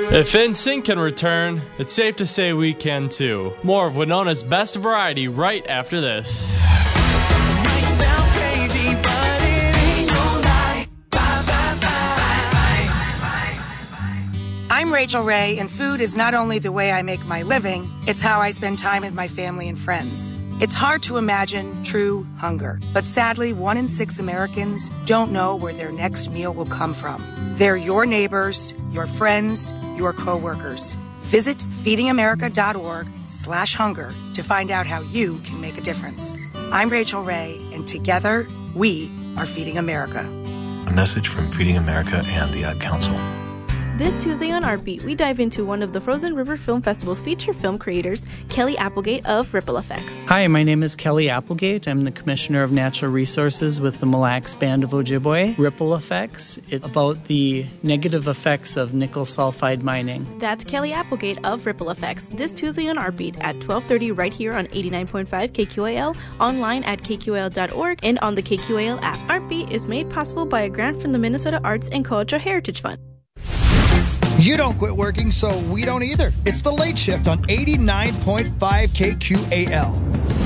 If NSYNC can return, it's safe to say we can too. More of Winona's best variety right after this. I'm Rachel Ray, and food is not only the way I make my living, it's how I spend time with my family and friends. It's hard to imagine true hunger, but sadly, 1 in 6 Americans don't know where their next meal will come from. They're your neighbors, your friends, your coworkers. Visit feedingamerica.org/hunger to find out how you can make a difference. I'm Rachel Ray, and together, we are Feeding America. A message from Feeding America and the Ad Council. This Tuesday on Artbeat, we dive into one of the Frozen River Film Festival's feature film creators, Kelly Applegate of Ripple Effects. Hi, my name is Kelly Applegate. I'm the Commissioner of Natural Resources with the Mille Lacs Band of Ojibwe. Ripple Effects, it's about the negative effects of nickel sulfide mining. That's Kelly Applegate of Ripple Effects, this Tuesday on Artbeat at 12:30 right here on 89.5 KQAL, online at kqal.org, and on the KQAL app. Artbeat is made possible by a grant from the Minnesota Arts and Cultural Heritage Fund. You don't quit working, so we don't either. It's The Late Shift on 89.5 KQAL.